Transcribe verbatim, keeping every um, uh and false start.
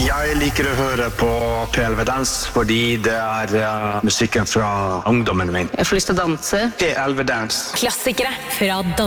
Jeg liker å høre på P elleve Dans fordi det er uh, musikken fra ungdommen min. Jeg får lyst til å danse. P elleve Dans. Klassikere fra dans.